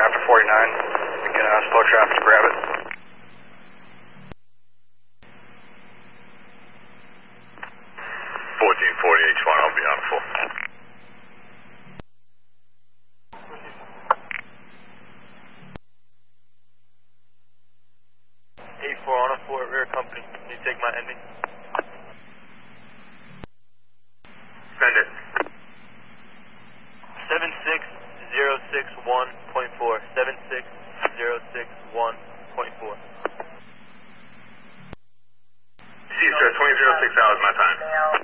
after 49. Again, slow traffic to grab it. 1440H1, I'll be on full. 84 on a 4 rear company. Can you take my ending? Send it. 76061.4. 76061.4. See, sir, 2006 hours my time.